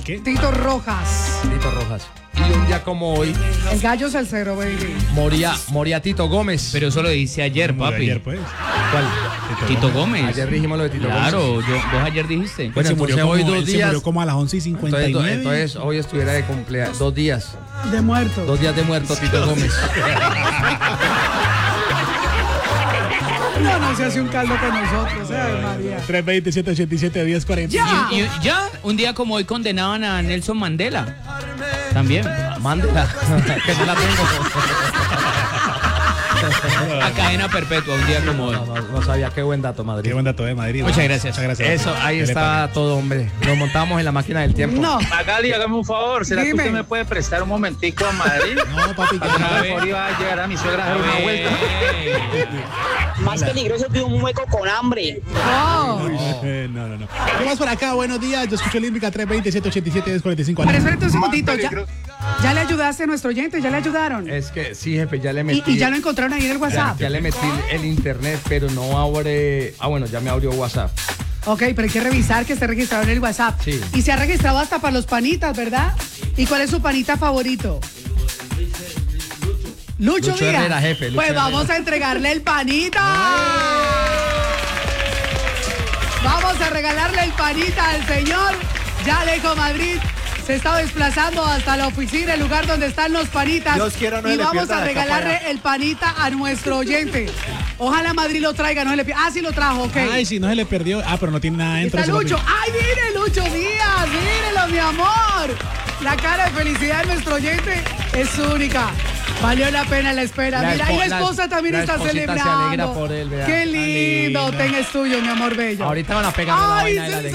qué? Tito Rojas. Tito Rojas. Y un día como hoy El gallo salsero, baby. moría Tito Gómez. Pero eso lo dice ayer, Murió papi. ayer, pues. ¿Cuál? Tito Gómez. Ayer dijimos lo de Tito Gómez. Claro, vos ayer dijiste. Bueno, Se murió entonces como, hoy él 2 se días. murió como a las 11:59. Entonces hoy estuviera de cumpleaños. 2 días. De muerto. 2 días de muerto Tito Gómez. No se hace un caldo con nosotros, María. 320-787-1040. Ya. Y ya, un día como hoy condenaban a Nelson Mandela. También. Mándela. Que no la tengo. A cadena perpetua, un día como hoy. No sabía. Qué buen dato, Madrid. Qué buen dato de Madrid. Muchas gracias. Eso, ahí está todo, hombre. Nos montamos en la máquina del tiempo. No. Magali, hágame un favor, ¿será Dime. que usted me puede prestar un momentico a Madrid? No, papi, que Otra Por vez. favor, iba a llegar a mi suegra a dar una vuelta. Más peligroso que un hueco con hambre. No. No. ¿Qué más por acá? Buenos días. Yo escucho Límbica 320-787-1045. Pero espérate un segundito. Ya le ayudaste a nuestro oyente, ya le ayudaron. Es que sí, jefe, ya le metí. Y ya lo encontraron ahí en el WhatsApp. Ya le metí el internet, pero no abre. Bueno, ya me abrió WhatsApp. Ok, pero hay que revisar que esté registrado en el WhatsApp. Sí. Y se ha registrado hasta para los panitas, ¿verdad? ¿Y cuál es su panita favorito? Lucho Lucho Díaz. Herrera, jefe, Lucho Pues Herrera. vamos a entregarle el panita. Vamos a regalarle el panita al señor Yaleco Madrid. Se está desplazando hasta la oficina, el lugar donde están los panitas. Dios quiera no y le vamos pierda a de acá para regalarle el panita a nuestro oyente. Ojalá Madrid lo traiga, no se le pierda. Ah, sí lo trajo, ok. Ay, si no se le perdió. Pero no tiene nada dentro. Está ese Lucho. papi. ¡Ay, mire, Lucho Díaz! ¡Mírelo, mi amor! La cara de felicidad de nuestro oyente es única. Valió la pena la espera. Mira, y la esposa también la está esposita celebrando. se alegra por él, vea. ¡Qué lindo! Tan linda. Ten es tuyo, mi amor bello. Ahorita van a pegarme la ¡Ay, vaina de la alegría.